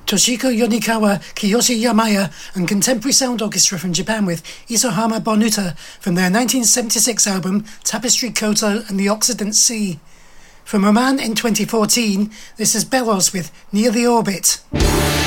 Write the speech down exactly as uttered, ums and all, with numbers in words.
Toshiko Yonikawa, Kiyoshi Yamaya, and Contemporary Sound Orchestra from Japan with Isohama Bonuta from their nineteen seventy-six album Tapestry Koto and the Occident Sea. From Oman in twenty fourteen, this is Bellows with Near the Orbit.